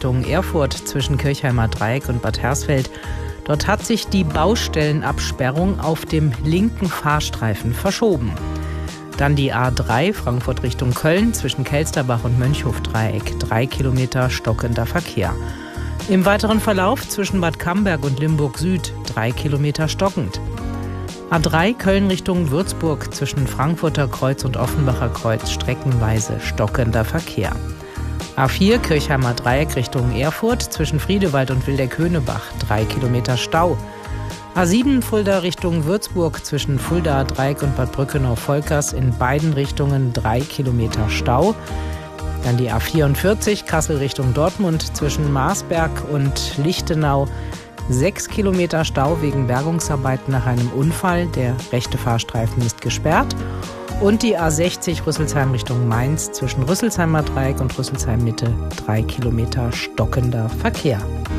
Richtung Erfurt zwischen Kirchheimer Dreieck und Bad Hersfeld. Dort hat sich die Baustellenabsperrung auf dem linken Fahrstreifen verschoben. Dann die A3 Frankfurt Richtung Köln zwischen Kelsterbach und Mönchhof-Dreieck. 3 Kilometer stockender Verkehr. Im weiteren Verlauf zwischen Bad Camberg und Limburg Süd 3 Kilometer stockend. A3 Köln Richtung Würzburg zwischen Frankfurter Kreuz und Offenbacher Kreuz streckenweise stockender Verkehr. A4 Kirchheimer Dreieck Richtung Erfurt zwischen Friedewald und Wildeck-Höhnebach 3 Kilometer Stau. A7 Fulda Richtung Würzburg zwischen Fulda Dreieck und Bad Brückenau-Volkers in beiden Richtungen 3 Kilometer Stau. Dann die A44 Kassel Richtung Dortmund zwischen Marsberg und Lichtenau 6 Kilometer Stau wegen Bergungsarbeiten nach einem Unfall. Der rechte Fahrstreifen ist gesperrt. Und die A60 Rüsselsheim Richtung Mainz zwischen Rüsselsheimer Dreieck und Rüsselsheim Mitte 3 Kilometer stockender Verkehr.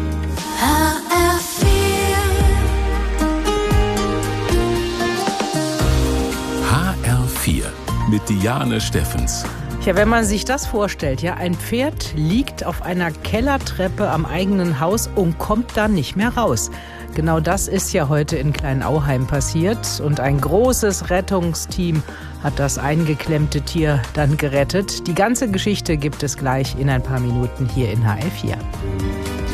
HR4 mit Diane Steffens. Ja, wenn man sich das vorstellt, ja, ein Pferd liegt auf einer Kellertreppe am eigenen Haus und kommt dann nicht mehr raus. Genau das ist ja heute in Kleinauheim passiert und ein großes Rettungsteam hat das eingeklemmte Tier dann gerettet. Die ganze Geschichte gibt es gleich in ein paar Minuten hier in HR4.